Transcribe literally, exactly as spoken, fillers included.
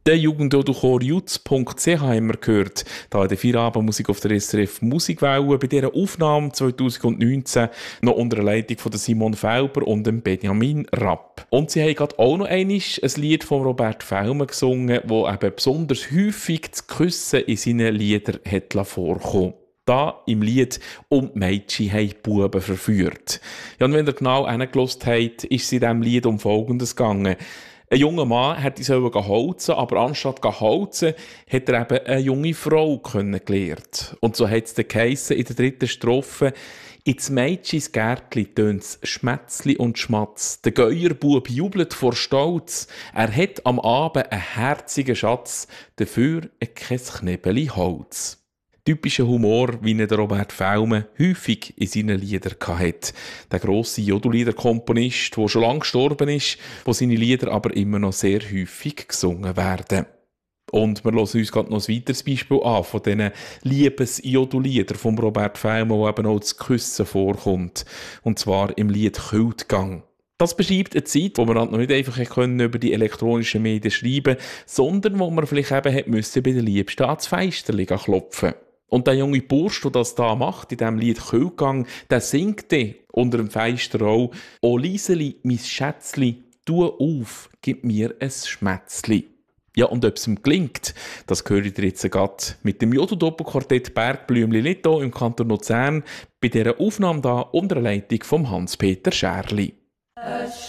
Der Jugendautochor jutz punkt c h haben wir gehört, da in der Feierabendmusik auf der S R F Musikwelle bei dieser Aufnahme zwanzig neunzehn noch unter der Leitung von Simon Felber und dem Benjamin Rapp. Und sie haben gerade auch noch einmal ein Lied von Robert Felmer gesungen, wo eben besonders häufig das Küssen in seinen Liedern hat vorkommen. Da im Lied «Um die Mädchen haben die Buben verführt». Ja, und wenn ihr genau hingehört habt, ist es in diesem Lied um Folgendes gegangen. Ein junger Mann hätte sollen holzen, aber anstatt zu holzen, hat er eben eine junge Frau kennengelernt. Und so hat es dann geheissen, in der dritten Strophe: «Ins Mädchens Gärtli tönt's Schmätzli und Schmatz. Der Geuerbub jubelt vor Stolz. Er hat am Abend einen herzigen Schatz, dafür kein Knebeli Holz.» Typischer Humor, wie ihn der Robert Felmer häufig in seinen Liedern hatte. Der grosse Jodellieder-Komponist, der schon lange gestorben ist, wo seine Lieder aber immer noch sehr häufig gesungen werden. Und wir hören uns gerade noch ein weiteres Beispiel an von diesen Liebes-Jodelliedern von Robert Felmer, wo eben auch das Küssen vorkommt. Und zwar im Lied «Kultgang». Das beschreibt eine Zeit, wo man halt noch nicht einfach über die elektronischen Medien schreiben konnte, sondern wo man vielleicht eben hat müssen bei den Liebsten ans Fensterchen klopfen. Und der junge Bursch, der das da macht, in diesem Lied «Kultgang», der singt dann unter dem Fenster auch: «O Lieseli, mein Schätzli, tu auf, gib mir ein Schmätzli.» Ja, und ob es ihm gelingt, das höre ich dir jetzt gerade mit dem Jodel-Doppelquartett Bergblümli-Litto im Kanton Luzern bei dieser Aufnahme da unter der Leitung von Hans-Peter Scherli.